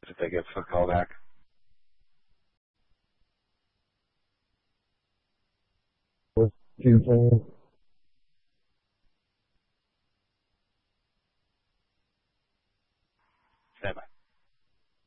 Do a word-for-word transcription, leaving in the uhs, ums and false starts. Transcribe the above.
if they give a call back. Was Tuesday